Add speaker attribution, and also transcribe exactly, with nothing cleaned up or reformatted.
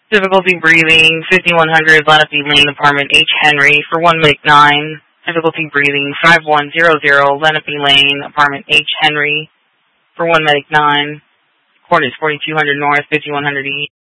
Speaker 1: Difficulty breathing, fifty-one hundred Lenape Lane, apartment H. Henry, for one medic nine. Difficulty breathing, five one zero zero Lenape Lane, apartment H. Henry, for one medic nine. Coordinates forty-two hundred North, fifty-one hundred East.